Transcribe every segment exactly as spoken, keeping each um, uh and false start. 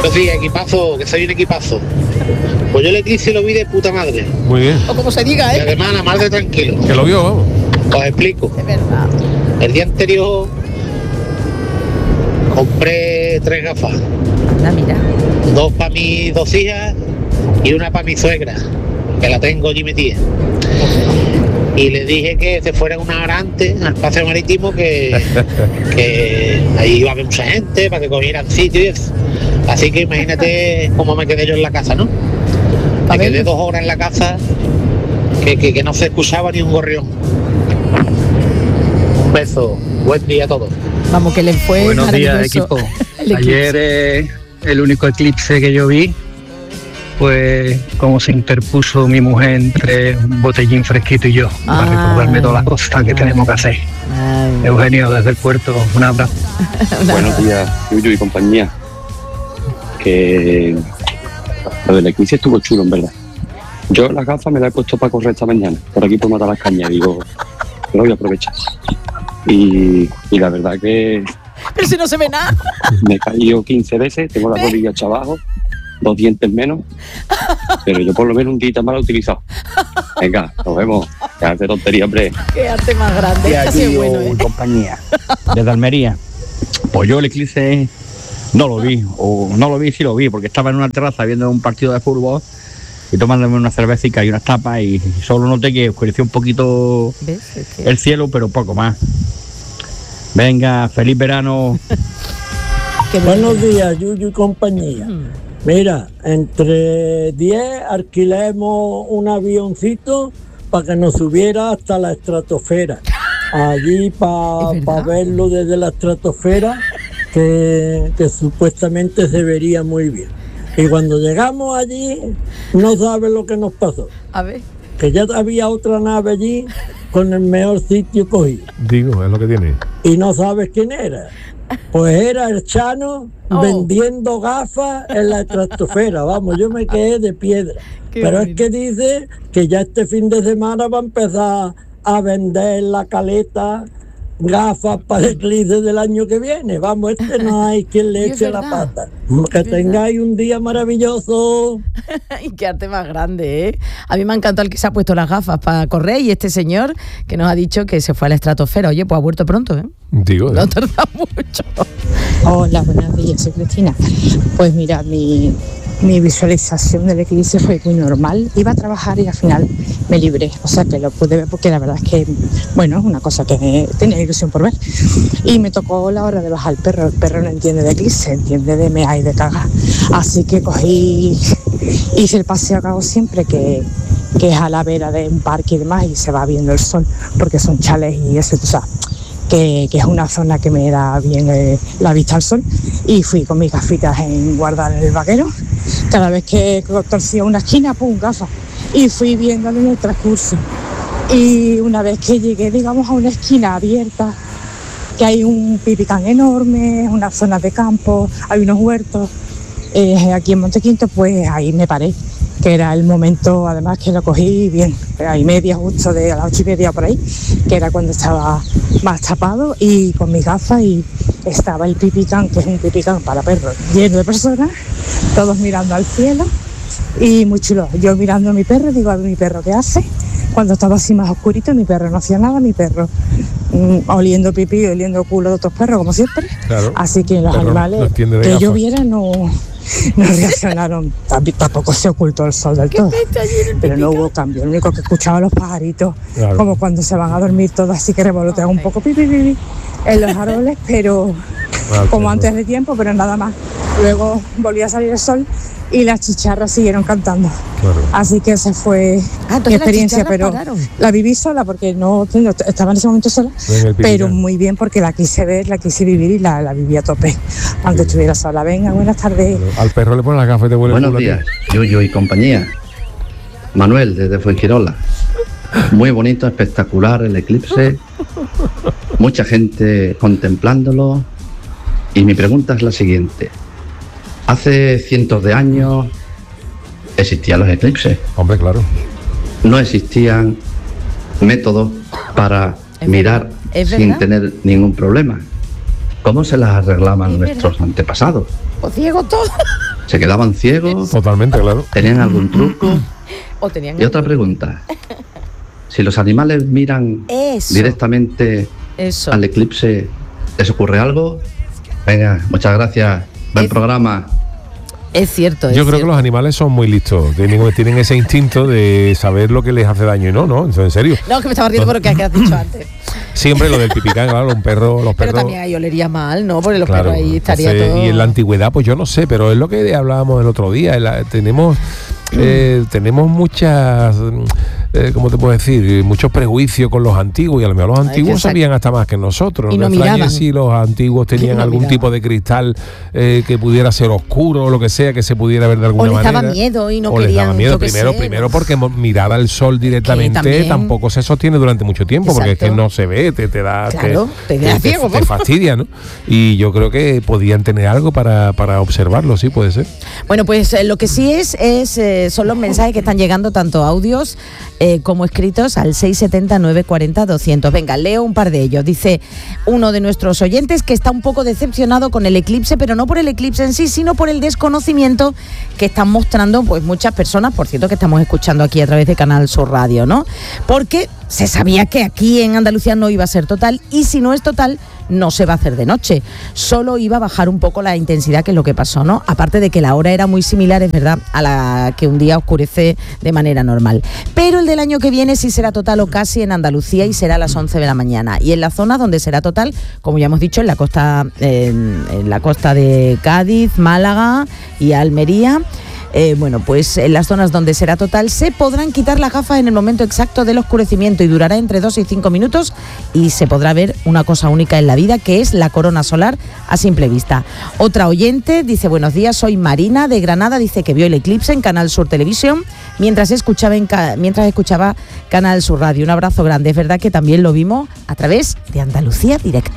Pues sí, equipazo, que soy un equipazo. Pues yo el eclipse lo vi de puta madre. Muy bien. O como se diga, Y ¿eh? además la madre tranquilo. Que lo vio, vamos. Os explico. Es verdad. El día anterior compré tres gafas. Anda, mira. Dos para mis dos hijas y una para mi suegra, que la tengo allí metida. Y le dije que se fueran una hora antes al paseo marítimo, que, que ahí iba a haber mucha gente para que cogieran sitio y eso. Así que imagínate cómo me quedé yo en la casa, ¿no? Me quedé dos horas en la casa que, que, que no se escuchaba ni un gorrión. Un beso, buen día a todos. Vamos, que le fue Buenos días, maravilloso. equipo. El eclipse. Ayer eh, el único eclipse que yo vi fue como se interpuso mi mujer entre un botellín fresquito y yo, para Ay. recordarme todas las cosas que tenemos que hacer. Ay. Eugenio, desde el puerto, un abrazo. Buenos días, Yuyu y compañía. Que lo del eclipse estuvo chulo, en verdad. Yo las gafas me las he puesto para correr esta mañana, por aquí por matar las cañas, digo, lo voy a aprovechar. Y, y la verdad que Pero si no se ve nada. me he caído quince veces, tengo las rodillas hacia abajo, dos dientes menos, pero yo por lo menos un día más lo he utilizado. Venga, nos vemos. Que hace tontería, hombre. Qué arte más grande. Y Así es aquí bueno, ¿eh? compañía desde Almería. Pues yo el eclipse no lo vi, o no lo vi, sí lo vi, porque estaba en una terraza viendo un partido de fútbol y tomándome una cervecita y unas tapas, y solo noté que oscureció un poquito ¿Ves? Es que- el cielo, pero poco más. Venga, feliz verano. que Buenos días, Yuyu y compañía. Mm. Mira, entre diez alquilemos un avioncito para que nos subiera hasta la estratosfera. Allí para ¿Es verdad? verlo desde la estratosfera, que, que supuestamente se vería muy bien. Y cuando llegamos allí, no sabes lo que nos pasó. A ver. Que ya había otra nave allí con el mejor sitio cogido. Digo, es lo que tiene. Y no sabes quién era. Pues era el Chano Oh. vendiendo gafas en la estratosfera. Vamos, yo me quedé de piedra. Qué Pero bonito. es que dice que ya este fin de semana va a empezar a vender en la Caleta gafas para el eclipse del año que viene. Vamos, este no hay quien le Y es eche la verdad. pata. Que Es verdad. tengáis un día maravilloso. Y qué arte más grande, ¿eh? A mí me ha encantado el que se ha puesto las gafas para correr, y este señor que nos ha dicho que se fue a la estratosfera. Oye, pues ha vuelto pronto, ¿eh? Digo, No ¿eh? tarda mucho. Hola, buenos días, soy Cristina. Pues mira, mi, mi visualización del eclipse fue muy normal. Iba a trabajar y al final me libré, o sea que lo pude ver porque la verdad es que, bueno, es una cosa que tenía ilusión por ver. Y me tocó la hora de bajar el perro. El perro no entiende de eclipse, entiende de mea y de cagar. Así que cogí, hice el paseo que hago siempre, que, que es a la vera de un parque y demás, y se va viendo el sol, porque son chales y eso, tú sabes. Que, que es una zona que me da bien eh, la vista al sol, y fui con mis gafitas en guardar el vaquero. Cada vez que torcía una esquina, pum, gafas, y fui viéndolo en el transcurso. Y una vez que llegué, digamos, a una esquina abierta, que hay un pipicán enorme, una zona de campo, hay unos huertos, eh, aquí en Montequinto, pues ahí me paré, que era el momento, además que lo cogí bien, a y media, justo de a las ocho y media por ahí, que era cuando estaba más tapado, y con mis gafas, y estaba el pipicán, que es un pipicán para perros, lleno de personas, todos mirando al cielo, y muy chulo. Yo mirando a mi perro, digo, a ver mi perro qué hace. Cuando estaba así más oscurito, mi perro no hacía nada, mi perro mmm, oliendo pipí, oliendo culo de otros perros, como siempre. Claro. Así que los Perro animales no entiende de que yo gafas. viera no, no reaccionaron. Tamp- Tampoco se ocultó el sol del todo. Pero no hubo cambio. Lo único que escuchaba los pajaritos, Claro. como cuando se van a dormir todos, así que revolotean un poco pipi, pipi, en los árboles, pero Ah, como perro. antes de tiempo, pero nada más. Luego volvió a salir el sol y las chicharras siguieron cantando. Claro. Así que esa fue Ah, entonces mi las experiencia, chicharras pero pararon. la viví sola porque no, no estaba en ese momento sola, Ven el pero pipicán. muy bien porque la quise ver, la quise vivir y la, la viví a tope, aunque estuviera sola. Venga, buenas tardes. Al perro le ponen las gafas y te huele el Buenos culo a ti. días, Yuyu y compañía. Manuel, desde Fuengirola. Muy bonito, espectacular el eclipse. Mucha gente contemplándolo. Y mi pregunta es la siguiente. Hace cientos de años existían los eclipses. Hombre, claro. No existían métodos para Es mirar verdad, es sin verdad. tener ningún problema. ¿Cómo se las arreglaban Es nuestros antepasados? O ciego todo. ¿Se quedaban ciegos? Totalmente, claro. ¿Tenían algún truco? O tenían Y otra pregunta. Si los animales miran Eso. directamente Eso. al eclipse, ¿les ocurre algo? Venga, muchas gracias. Buen Es- programa. Es cierto. Es Yo creo cierto. que los animales son muy listos, tienen, tienen ese instinto de saber lo que les hace daño y no, no, en serio. No, que me estaba riendo por lo que has dicho antes. Siempre lo del pipicán, claro, un perro, los Pero perros. también ahí olería mal, ¿no? Porque los Claro, perros ahí estaría entonces, todo. y en la antigüedad, pues yo no sé, pero es lo que hablábamos el otro día. en la- tenemos, eh, tenemos muchas, eh, ¿cómo te puedo decir? Muchos prejuicios con los antiguos y a lo mejor los Ay, antiguos que sa- sabían hasta más que nosotros. Y no me extraña miraban. si los antiguos tenían Y no algún miraban. tipo de cristal eh, que pudiera ser oscuro o lo que sea, que se pudiera ver de alguna O les manera. daba miedo y no o les querían, daba miedo. yo qué Primero, sé, primero ¿no? porque mo- mirar al sol directamente también. tampoco se sostiene durante mucho tiempo, porque es que Exacto. no se ve, te, te da. Claro, te deja ciego, te ¿no? fastidia, ¿no? Y yo creo que podían tener algo para, para observarlo, sí, puede ser. Bueno, pues eh, lo que sí es, es eh, son los mensajes que están llegando, tanto audios eh, como escritos, al seis setenta, nueve cuarenta, doscientos. Venga, leo un par de ellos. Dice uno de nuestros oyentes que está un poco decepcionado con el eclipse, pero no por el eclipse en sí, sino por el desconocimiento que están mostrando pues muchas personas, por cierto, que estamos escuchando aquí a través de Canal Sur Radio, ¿no? Porque se sabía que aquí en Andalucía no iba a ser total, y si no es total, no se va a hacer de noche, solo iba a bajar un poco la intensidad, que es lo que pasó, ¿no? Aparte de que la hora era muy similar, es verdad, a la que un día oscurece de manera normal. Pero el del año que viene sí será total o casi en Andalucía, y será a las once de la mañana. Y en la zona donde será total, como ya hemos dicho, en la costa, en, en la costa de Cádiz, Málaga y Almería. Eh, bueno, pues en las zonas donde será total se podrán quitar las gafas en el momento exacto del oscurecimiento, y durará entre dos y cinco minutos, y se podrá ver una cosa única en la vida, que es la corona solar a simple vista. Otra oyente dice: buenos días, soy Marina de Granada, dice que vio el eclipse en Canal Sur Televisión mientras escuchaba, en ca- mientras escuchaba Canal Sur Radio. Un abrazo grande. Es verdad que también lo vimos a través de Andalucía Directo.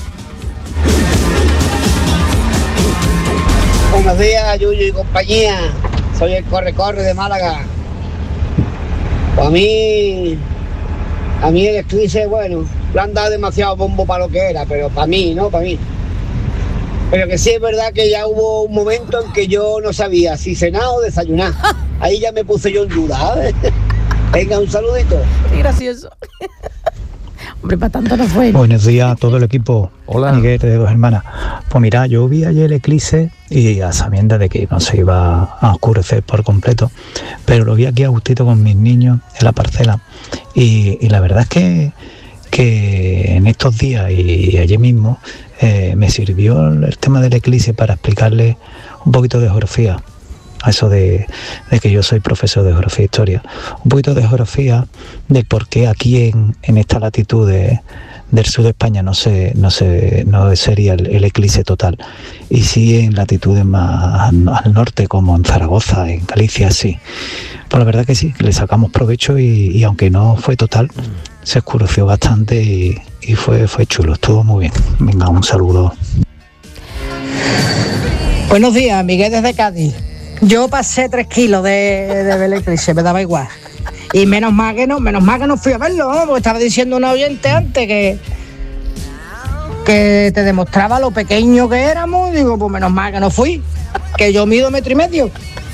Buenos días, Yuyu y compañía. Soy el Corre Corre de Málaga. Pues a mí, a mí el eclipse, bueno, le han dado demasiado bombo para lo que era, pero para mí, ¿no? Para mí. Pero que sí es verdad que ya hubo un momento en que yo no sabía si cenar o desayunar. Ahí ya me puse yo en duda. ¿eh? Venga, un saludito. Qué gracioso. Hombre, para tanto no fue. Buenos días a todo el equipo. Hola. Miguel de Dos Hermanas. Pues mira, yo vi ayer el eclipse y a sabiendas de que no se iba a oscurecer por completo, pero lo vi aquí a gustito con mis niños en la parcela. Y, y la verdad es que, que en estos días y ayer mismo eh, me sirvió el tema del eclipse para explicarles un poquito de geografía. A eso de, de que yo soy profesor de geografía e historia, un poquito de geografía de por qué aquí en, en esta latitud de, del sur de España no se, no se, no sería el, el eclipse total, y sí en latitudes más al, al norte, como en Zaragoza, en Galicia, sí. Pues la verdad que sí, que le sacamos provecho, y, y aunque no fue total, se oscureció bastante y, y fue, fue chulo, estuvo muy bien. Venga, un saludo. Buenos días, Miguel desde Cádiz. Yo pasé tres kilos de, de ver el eclipse, me daba igual. Y menos mal que no, menos mal que no fui a verlo, ¿no? Porque estaba diciendo un oyente antes que, que te demostraba lo pequeño que éramos. Y digo, pues menos mal que no fui, que yo mido metro y medio.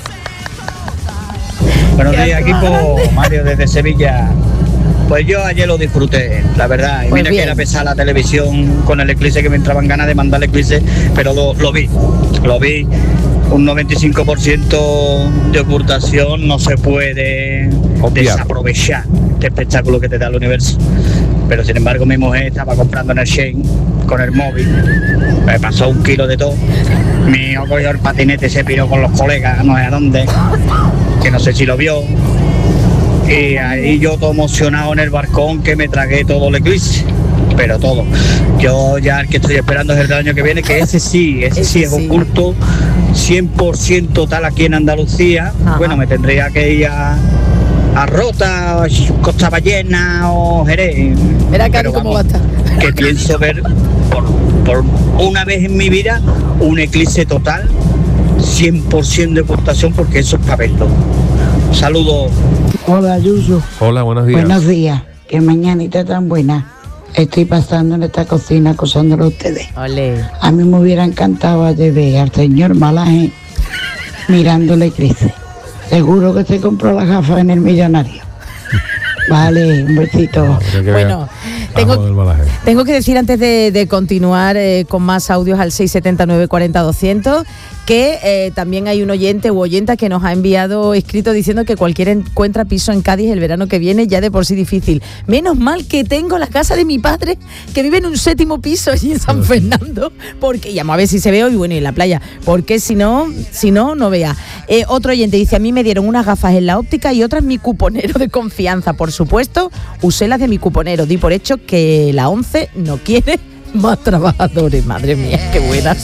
Buenos días, equipo. Mario desde Sevilla. Pues yo ayer lo disfruté, la verdad. Y Pues mira bien. que era pesada la televisión con el eclipse, que me entraban ganas de mandar el eclipse, pero lo, lo vi, lo vi. Un noventa y cinco por ciento de ocultación, no se puede Obviar. desaprovechar este espectáculo que te da el universo. Pero sin embargo mi mujer estaba comprando en el Shein con el móvil, me pasó un kilo de todo. Mi hijo cogió el patinete y se piró con los colegas, no sé a dónde, que no sé si lo vio. Y ahí yo todo emocionado en el balcón, que me tragué todo el eclipse, pero todo. Yo ya el que estoy esperando es el del año que viene, que ese sí, ese, Ese sí es sí. oculto, cien por ciento tal aquí en Andalucía. Ajá. Bueno, me tendría que ir a, a Rota, Costa Ballena o Jerez. Verá, Cari, Pero cómo va a vamos, estar. que pienso ver por, por una vez en mi vida un eclipse total, cien por ciento de ocultación, porque eso es para verlo. Saludos. Hola, Yuyu. Hola, buenos días. Buenos días. Qué mañanita tan buena. Estoy pasando en esta cocina acosándolo a ustedes. Ole. A mí me hubiera encantado ayer ver al señor Malaje mirando el eclipse. Seguro que se compró las gafas en el Millonario. Vale, un besito. Bueno, tengo, tengo que decir antes de, de continuar eh, con más audios al seis siete nueve cuatro cero doscientos que eh, también hay un oyente u oyenta que nos ha enviado escrito diciendo que cualquiera encuentra piso en Cádiz el verano que viene ya de por sí difícil. Menos mal que tengo la casa de mi padre que vive en un séptimo piso allí en San Fernando, porque y vamos a ver si se ve hoy, bueno, y en la playa, porque si no, si no, no vea. Eh, otro oyente dice, a mí me dieron unas gafas en la óptica y otras mi cuponero de confianza, por supuesto, usé las de mi cuponero, di por hecho que la ONCE no quiere más trabajadores. Madre mía, qué buena.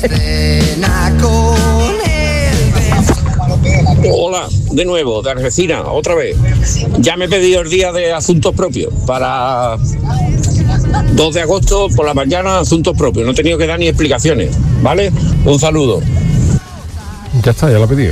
Hola, de nuevo, de Algeciras, otra vez. Ya me he pedido el día de asuntos propios para dos de agosto por la mañana, asuntos propios. No he tenido que dar ni explicaciones, ¿vale? Un saludo. Ya está, ya lo he pedido.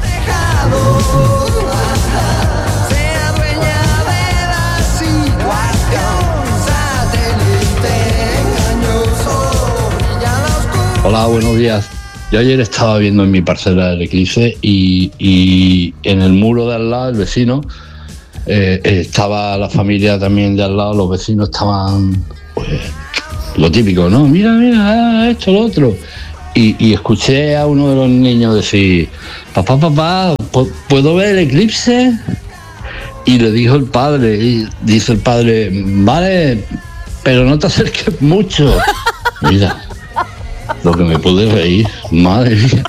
Hola, buenos días. Yo ayer estaba viendo en mi parcela el eclipse y, y en el muro de al lado, el vecino, eh, estaba la familia también de al lado, los vecinos estaban, pues, lo típico, ¿no? Mira, mira, esto, lo otro. Y, y escuché a uno de los niños decir, papá, papá, ¿puedo ver el eclipse? Y le dijo el padre, y dice el padre, vale, pero no te acerques mucho. Mira. Lo que me pude reír, madre mía.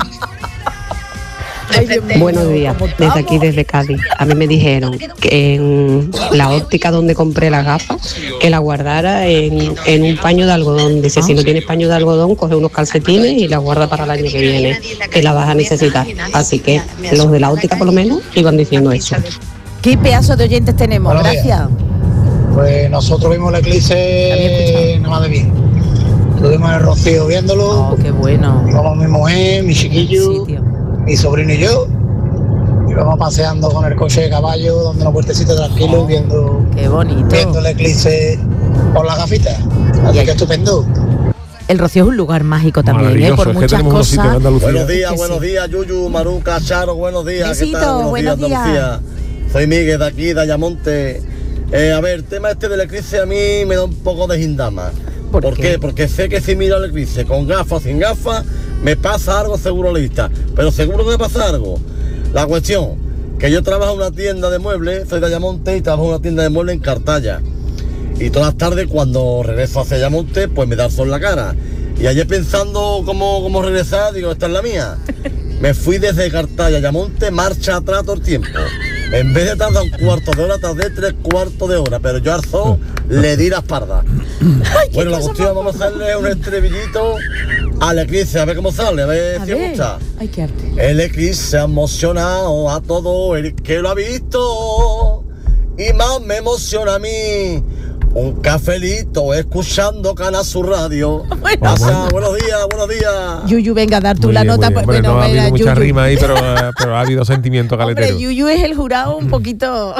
Buenos días, desde aquí, desde Cádiz. A mí me dijeron que en la óptica donde compré las gafas, que la guardara en, en un paño de algodón. Dice, si no tienes paño de algodón, coge unos calcetines y la guarda para el año que viene, que la vas a necesitar. Así que los de la óptica, por lo menos, iban diciendo eso. ¿Qué pedazo de oyentes tenemos? Buenos Gracias. días. Pues nosotros vimos la eclipse nada más de bien. Estuvimos en el Rocío viéndolo. Oh, qué bueno. Íbamos mi mujer, mi chiquillo, sí, mi sobrino y yo. Íbamos paseando con el coche de caballo, dando una vueltecita tranquilo, oh, viendo, qué bonito. viendo el eclipse por las gafitas. Así que estupendo. El Rocío es un lugar mágico también, ¿eh? Por muchas cosas. Buenos días, buenos días, Yuyu, Maruca, Charo, buenos días. Besito, ¿qué tal? Buenos, buenos días, días. Andalucía. Soy Miguel de aquí, de Ayamonte. Eh, a ver, el tema este del eclipse a mí me da un poco de gindama. ¿Por, ¿Por qué? qué? Porque sé que si miro el eclipse con gafas o sin gafas, me pasa algo seguro a la vista. Pero seguro que me pasa algo. La cuestión, que yo trabajo en una tienda de muebles, soy de Ayamonte y trabajo en una tienda de muebles en Cartaya. Y todas las tardes cuando regreso hacia Ayamonte, pues me da el sol en la cara. Y ayer pensando cómo, cómo regresar, digo, esta es la mía. Me fui desde Cartaya a Ayamonte, marcha atrás todo el tiempo. En vez de tardar un cuarto de hora, tardé tres cuartos de hora, pero yo al sol le di la espalda. Ay, bueno, la cuestión, vamos a hacerle un estribillito al eclipse, a ver cómo sale, a ver a si ver. gusta. Ay, qué arte. El eclipse ha emocionado a todo el que lo ha visto, y más me emociona a mí un cafelito escuchando Canal Sur Radio. Bueno, Pasa, buenos días, buenos días. Yuyu, venga a dar tú muy la bien, nota. Pues, bueno, no ha habido venga, mucha Yuyu. rima ahí, pero, pero ha habido sentimiento caletero. Hombre, Yuyu es el jurado un poquito.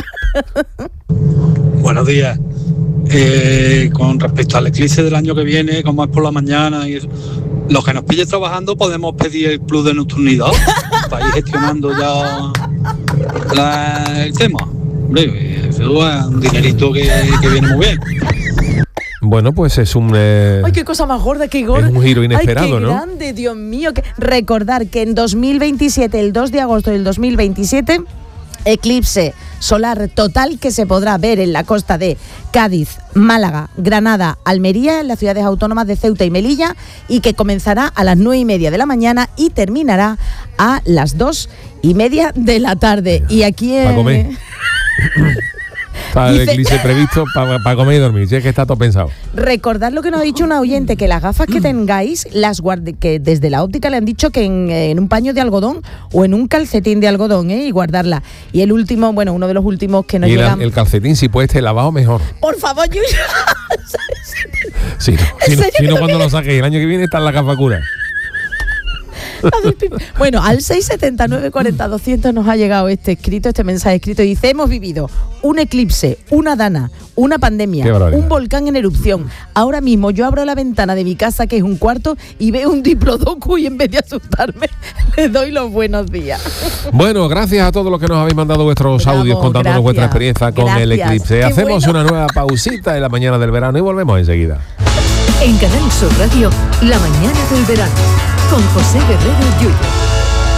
Buenos días. Eh, con respecto al eclipse del año que viene, como es por la mañana y eso, los que nos pille trabajando podemos pedir el plus de nocturnidad para ir gestionando ya la, el tema. Hombre, eso es un dinerito que, que viene muy bien. Bueno, pues es un... Eh, ¡Ay, qué cosa más gorda, qué gorda! Es un giro inesperado, Ay, qué ¿no? grande, Dios mío. Que... Recordar que en dos mil veintisiete, el dos de agosto del dos mil veintisiete, eclipse solar total que se podrá ver en la costa de Cádiz, Málaga, Granada, Almería, en las ciudades autónomas de Ceuta y Melilla, y que comenzará a las nueve y media de la mañana y terminará a las dos y media de la tarde. Y aquí en... Para comer. Está el eclipse previsto para pa comer y dormir, si es que está todo pensado. Recordad lo que nos ha dicho un oyente, que las gafas que tengáis, las guarde, que desde la óptica le han dicho que en, en un paño de algodón o en un calcetín de algodón, ¿eh? Y guardarla. Y el último, bueno, uno de los últimos que nos y llegan... la, el calcetín, si puede estar lavado, mejor. Por favor, Yuyu. Sí, no, si no, si no cuando lo saques el año que viene está en la gafa cura. Bueno, al seis setenta y nueve cuarenta doscientos nos ha llegado este escrito, este mensaje escrito. Dice, hemos vivido un eclipse, una dana, una pandemia, un volcán en erupción. Ahora mismo yo abro la ventana de mi casa, que es un cuarto, y veo un diplodocus y en vez de asustarme, les doy los buenos días. Bueno, gracias a todos los que nos habéis mandado vuestros Bravo, audios contándonos gracias. vuestra experiencia con gracias. el eclipse. Qué Hacemos bueno. una nueva pausita en la mañana del verano y volvemos enseguida. En Canal Sur Radio, la mañana del verano, con José Guerrero Yuyu.